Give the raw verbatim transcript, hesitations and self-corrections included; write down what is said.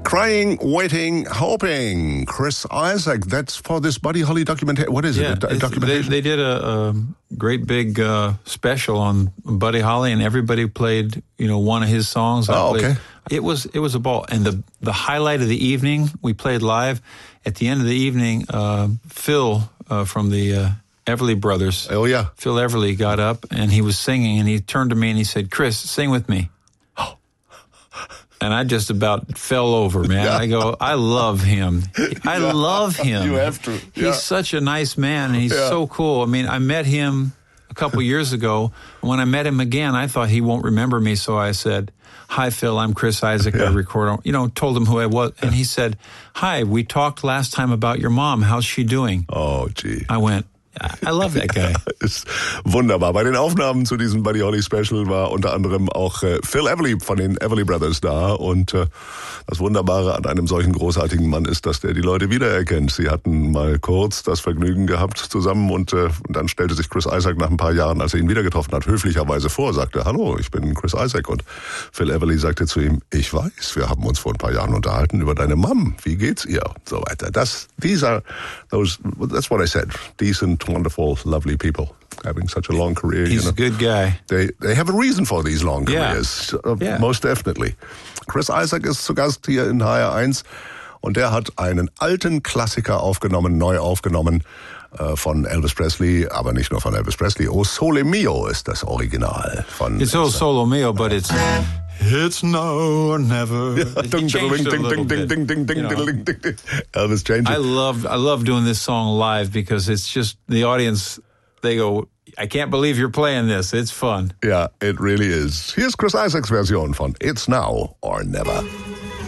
Crying, Waiting, Hoping. Chris Isaak. That's for this Buddy Holly documentary. What is yeah, it? A, a documentation? They, they did a, a great big uh, special on Buddy Holly, and everybody played, you know, one of his songs. Oh, okay. It was it was a ball, and the the highlight of the evening we played live. At the end of the evening, uh, Phil uh, from the uh, Everly Brothers. Oh yeah, Phil Everly got up and he was singing, and he turned to me and he said, "Chris, sing with me." And I just about fell over, man. Yeah. I go, I love him. I yeah. love him. You have to. Yeah. He's such a nice man, and he's yeah. so cool. I mean, I met him a couple years ago. When I met him again, I thought he won't remember me, so I said, "Hi, Phil, I'm Chris Isaak. Yeah. I record, you know, told him who I was. And he said, "Hi, we talked last time about your mom. How's she doing?" Oh, gee. I went, I love that guy. Ist wunderbar. Bei den Aufnahmen zu diesem Buddy Holly Special war unter anderem auch äh, Phil Everly von den Everly Brothers da. Und äh, das Wunderbare an einem solchen großartigen Mann ist, dass der die Leute wiedererkennt. Sie hatten mal kurz das Vergnügen gehabt zusammen und, äh, und dann stellte sich Chris Isaak nach ein paar Jahren, als er ihn wieder getroffen hat, höflicherweise vor, sagte, "Hallo, ich bin Chris Isaak." Und Phil Everly sagte zu ihm, "Ich weiß, wir haben uns vor ein paar Jahren unterhalten über deine Mom. Wie geht's ihr?" So weiter. Das, these are, those, that's what I said. Decent, wonderful, lovely people having such a long career. He's you know. a good guy. They they have a reason for these long careers. Yeah. Uh, yeah. Most definitely. Chris Isaak ist zu Gast hier in H R eins und der hat einen alten Klassiker aufgenommen, neu aufgenommen äh, von Elvis Presley, aber nicht nur von Elvis Presley. O Sole Mio ist das Original von. It's O Sole Mio, but it's It's now or never. Yeah, ding, ding, ding, ding, ding, ding, ding, ding, ding, ding, ding. Elvis changed it. I love, I love doing this song live because it's just the audience. They go, "I can't believe you're playing this. It's fun." Yeah, it really is. Here's Chris Isaak's Version von It's Now or Never.